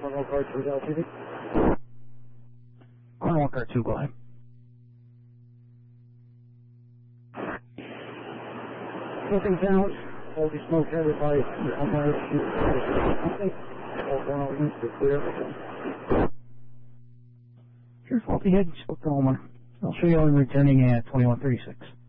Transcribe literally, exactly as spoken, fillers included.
Cornwall Car two, L T D. Cornwall Car two, go ahead. Looking down, holy smoke headed by Umpire. All Cornwall units are clear. Here's faulty head, spoke to Homer. I'll show you all returning at twenty-one thirty-six.